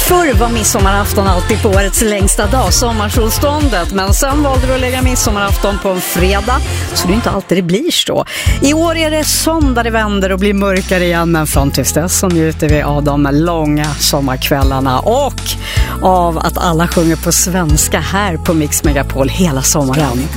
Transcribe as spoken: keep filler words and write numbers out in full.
Förr var midsommarafton alltid på årets längsta dag, sommarsolståndet. Men sen valde du att lägga midsommarafton på en fredag, så det är inte alltid det blir så. I år är det söndag det vänder och blir mörkare igen, men fram tills dess så njuter vi av de långa sommarkvällarna och av att alla sjunger på svenska här på Mix Megapol hela sommaren.